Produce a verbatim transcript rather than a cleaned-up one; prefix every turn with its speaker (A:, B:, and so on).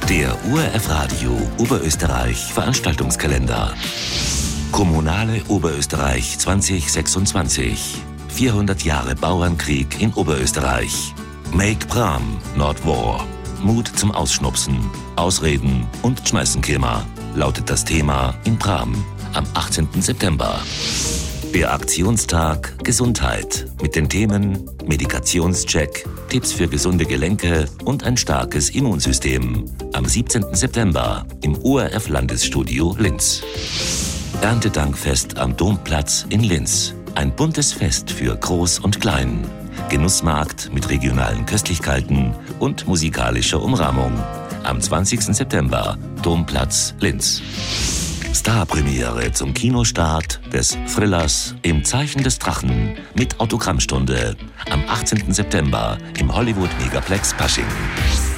A: Der O R F Radio Oberösterreich Veranstaltungskalender. Kommunale Oberösterreich zwanzig sechsundzwanzig. vierhundert Jahre Bauernkrieg in Oberösterreich. Make Pram not war. Mut zum Ausschnupsen, Ausreden und Schmeißenkilmer lautet das Thema in Pram am achtzehnten September. Der Aktionstag Gesundheit mit den Themen Medikationscheck, Tipps für gesunde Gelenke und ein starkes Immunsystem am siebzehnten September im O R F Landesstudio Linz. Erntedankfest am Domplatz in Linz. Ein buntes Fest für Groß und Klein. Genussmarkt mit regionalen Köstlichkeiten und musikalischer Umrahmung. Am zwanzigsten September, Domplatz Linz. Starpremiere zum Kinostart des Thrillers Im Zeichen des Drachen mit Autogrammstunde am achtzehnten September im Hollywood Megaplex Pasching.